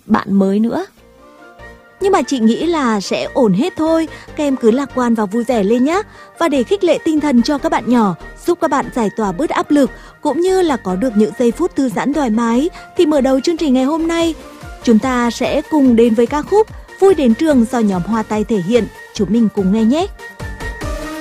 bạn mới nữa. Nhưng mà chị nghĩ là sẽ ổn hết thôi, các em cứ lạc quan và vui vẻ lên nhé. Và để khích lệ tinh thần cho các bạn nhỏ, giúp các bạn giải tỏa bớt áp lực, cũng như là có được những giây phút thư giãn thoải mái, thì mở đầu chương trình ngày hôm nay, chúng ta sẽ cùng đến với ca khúc Vui đến trường do nhóm Hoa Tay thể hiện. Chúng mình cùng nghe nhé.